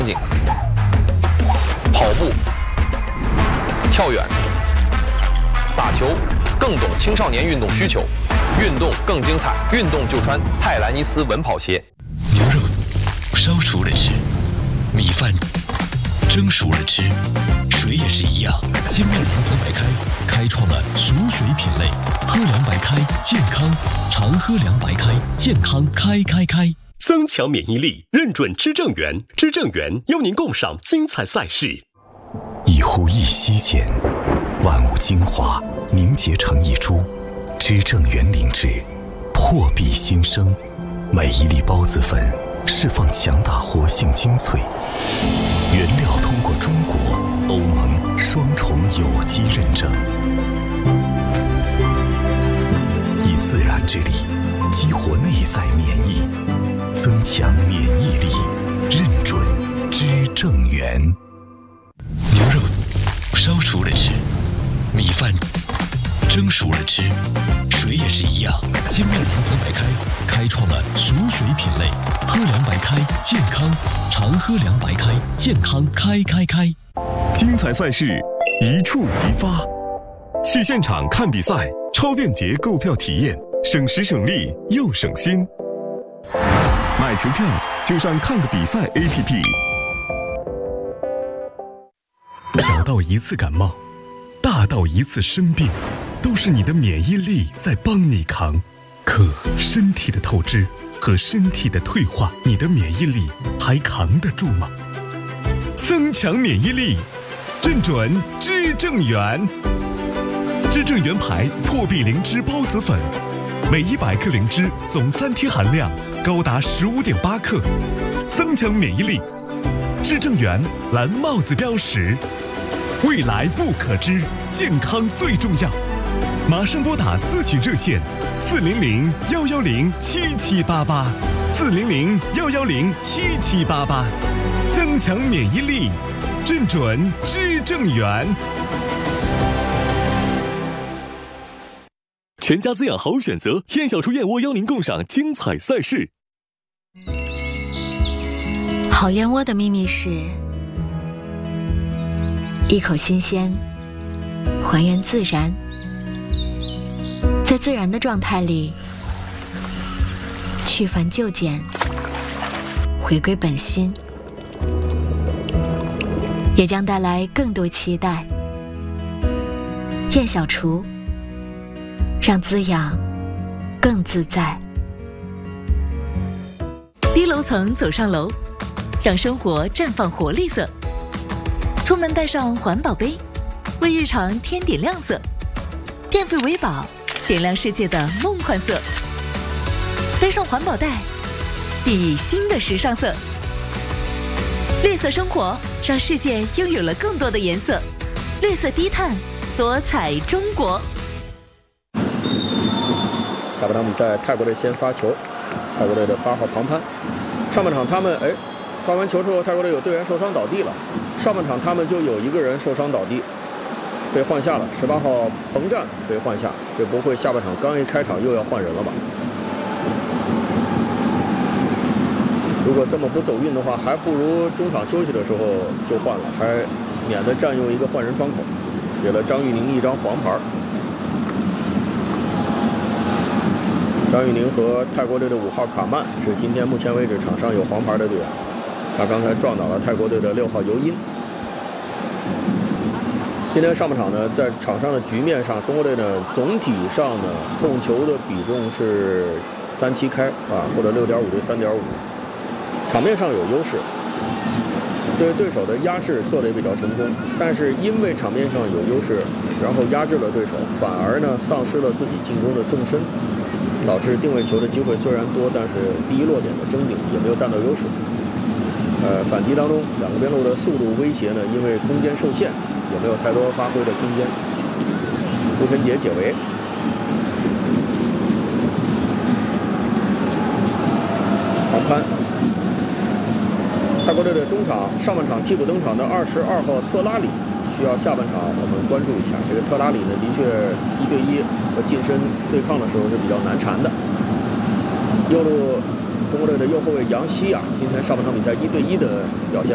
景，跑步、跳远、打球，更懂青少年运动需求，运动更精彩，运动就穿泰兰尼斯稳跑鞋。 牛肉烧熟了吃，米饭蒸熟了吃，水也是一样。金麦堂皇白开开创了熟水品类，喝凉白开健康，常喝凉白开健康开。 增强免疫力，认准知正源，知正源邀您共赏精彩赛事。 一呼一吸间，万物精华凝结成一株，知正源灵芝，破壁新生。每一粒孢子粉释放强大活性精粹，原料通过中国、欧盟双重有机认证，以自然之力激活内在免疫，增强免疫力，认准知正源。 牛肉烧熟了吃，米饭蒸熟了吃，水也是一样。金麦堂皇白开开创了熟水品类，喝凉白开健康，常喝凉白开健康开。 精彩赛事一触即发，去现场看比赛，超便捷购票体验，省时省力又省心。买球票就上看个比赛 APP。 小到一次感冒，大到一次生病，都是你的免疫力在帮你扛。可身体的透支和身体的退化，你的免疫力还扛得住吗？增强免疫力，认准知正源。知正源牌破壁灵芝孢子粉，每100克灵芝总3天含量高达15.8克，增强免疫力。知正源蓝帽子标识，未来不可知，健康最重要。马上拨打咨询热线400-110-7788，400-110-7788，增强免疫力，认准知正源。全家滋养好选择，燕小厨燕窝邀您共赏精彩赛事。 好燕窝的秘密是一口新鲜，还原自然，在自然的状态里去繁就简，回归本心，也将带来更多期待。燕小厨，让滋养更自在。 低楼层走上楼，让生活绽放活力色。出门带上环保杯，为日常添点亮色。电费为宝，点亮世界的梦幻色。背上环保袋，熠熠新的时尚色。绿色生活，让世界拥有了更多的颜色。绿色低碳，多彩中国。 下半场比赛，泰国队先发球，泰国队的8号庞潘。上半场他们发完球之后，泰国队有队员受伤倒地了。上半场他们就有一个人受伤倒地，被换下了。18号彭战被换下，这不会下半场刚一开场又要换人了吧？如果这么不走运的话，还不如中场休息的时候就换了，还免得占用一个换人窗口，给了张玉宁一张黄牌。张玉宁和泰国队的5号卡曼是今天目前为止场上有黄牌的队员，他刚才撞倒了泰国队的6号尤因。今天上半场呢，在场上的局面上，中国队呢总体上呢控球的比重是3-7开或者6.5对3.5，场面上有优势，对对手的压制做得也比较成功，但是因为场面上有优势，然后压制了对手，反而呢丧失了自己进攻的纵深，导致定位球的机会虽然多，但是第一落点的争顶也没有占到优势。反击当中，两个边路的速度威胁呢，因为空间受限，也没有太多发挥的空间。朱晨杰解围，黄潘。泰国队的中场上半场替补登场的22号特拉里，需要下半场我们关注一下。这个特拉里呢，的确1对1和近身对抗的时候是比较难缠的。右路中国队的右后卫杨希今天上半场比赛1对1的表现